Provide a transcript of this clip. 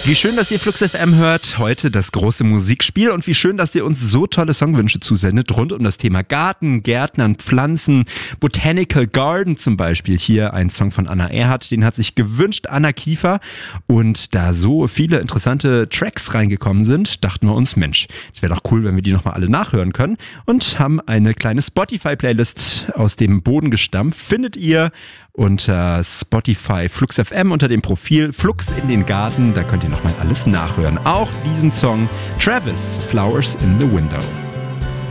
Wie schön, dass ihr Flux FM hört. Heute das große Musikspiel und wie schön, dass ihr uns so tolle Songwünsche zusendet rund um das Thema Garten, Gärtnern, Pflanzen, Botanical Garden zum Beispiel. Hier ein Song von Anna Erhardt, den hat sich gewünscht Anna Kiefer. Und da so viele interessante Tracks reingekommen sind, dachten wir uns, Mensch, es wäre doch cool, wenn wir die nochmal alle nachhören können und haben eine kleine Spotify-Playlist aus dem Boden gestampft. Findet ihr unter Spotify Flux FM unter dem Profil Flux in den Garten. Da könnt ihr nochmal alles nachhören. Auch diesen Song Travis, Flowers in the Window.